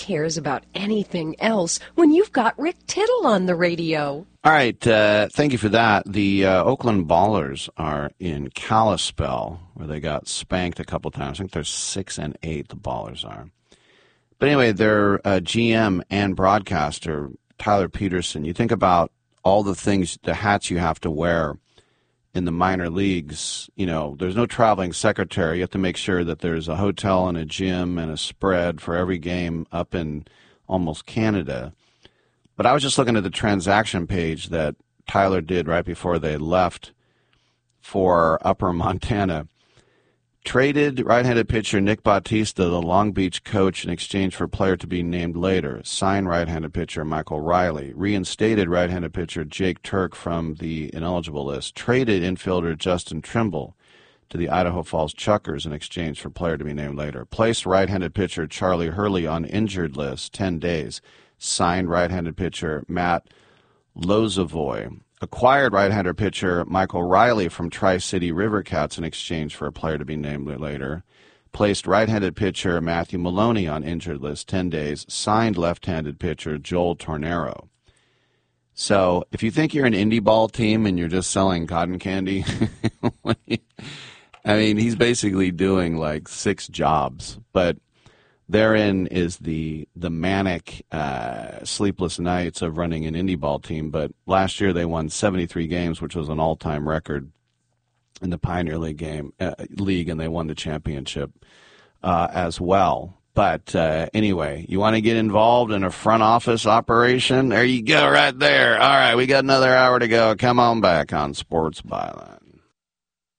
cares about anything else when you've got Rick Tittle on the radio? All right, thank you for that. The Oakland Ballers are in Kalispell, where they got spanked a couple times. I think they're 6-8, the Ballers are. But anyway, their GM and broadcaster, Tyler Peterson, you think about all the things, the hats you have to wear in the minor leagues. You know, there's no traveling secretary. You have to make sure that there's a hotel and a gym and a spread for every game up in almost Canada. But I was just looking at the transaction page that Tyler did right before they left for Upper Montana. Traded right-handed pitcher Nick Bautista, the Long Beach coach, in exchange for a player to be named later. Signed right-handed pitcher Michael Riley. Reinstated right-handed pitcher Jake Turk from the ineligible list. Traded infielder Justin Trimble to the Idaho Falls Chuckers in exchange for a player to be named later. Placed right-handed pitcher Charlie Hurley on injured list, 10 days. Signed right-handed pitcher Matt Lozavoy. Acquired right-hander pitcher Michael Riley from Tri-City River Cats in exchange for a player to be named later. Placed right-handed pitcher Matthew Maloney on injured list, 10 days. Signed left-handed pitcher Joel Tornero. So if you think you're an indie ball team and you're just selling cotton candy, I mean, he's basically doing like 6 jobs. But therein is the manic, sleepless nights of running an indie ball team. But last year they won 73 games, which was an all-time record in the Pioneer League league, and they won the championship as well. But anyway, you want to get involved in a front office operation? There you go, right there. All right, we got another hour to go. Come on back on Sports Byline.